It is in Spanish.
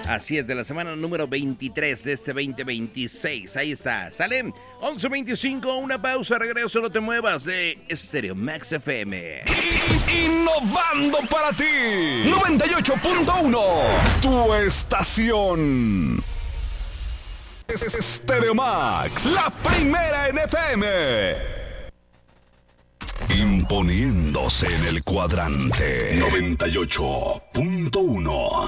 Así es, de la semana número 23 de este 2026. Ahí está, ¿sale? 11:25, una pausa, regreso, no te muevas de Stereo Max FM. Innovando para ti. 98.1, tu estación. Stereo Max, la primera en FM. Imponiéndose en el cuadrante 98.1.